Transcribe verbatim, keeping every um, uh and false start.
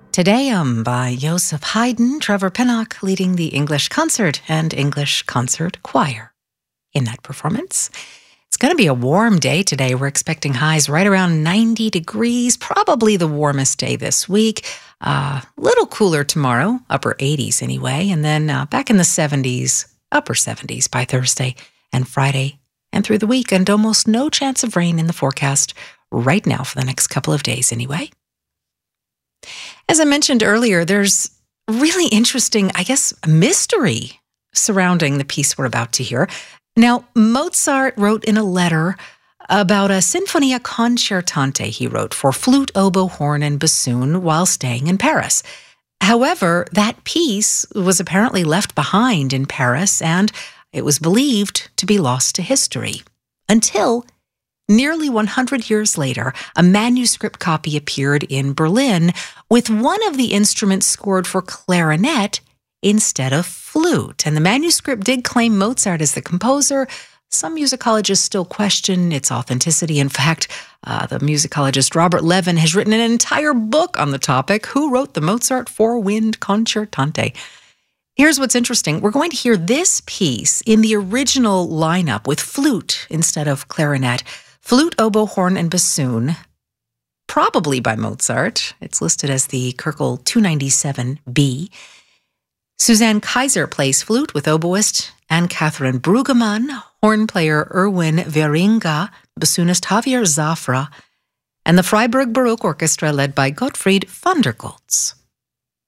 Te Deum by Joseph Haydn, Trevor Pinnock leading the English Concert and English Concert Choir in that performance. It's going to be a warm day today. We're expecting highs right around ninety degrees, probably the warmest day this week. A uh, little cooler tomorrow, upper eighties anyway, and then uh, back in the seventies, upper seventies by Thursday and Friday and through the week, and almost no chance of rain in the forecast right now for the next couple of days anyway. As I mentioned earlier, there's really interesting, I guess, mystery surrounding the piece we're about to hear. Now, Mozart wrote in a letter about a Sinfonia Concertante he wrote for flute, oboe, horn, and bassoon while staying in Paris. However, that piece was apparently left behind in Paris, and it was believed to be lost to history until nearly one hundred years later, a manuscript copy appeared in Berlin with one of the instruments scored for clarinet instead of flute. And the manuscript did claim Mozart as the composer. Some musicologists still question its authenticity. In fact, uh, the musicologist Robert Levin has written an entire book on the topic, Who Wrote the Mozart Four-Wind Concertante? Here's what's interesting. We're going to hear this piece in the original lineup with flute instead of clarinet. Flute, oboe, horn, and bassoon, probably by Mozart. It's listed as the Köchel two ninety-seven B. Suzanne Kaiser plays flute with oboist Anne Catherine Brueggemann, horn player Erwin Wieringa, bassoonist Javier Zafra, and the Freiburg Baroque Orchestra led by Gottfried van der Goltz.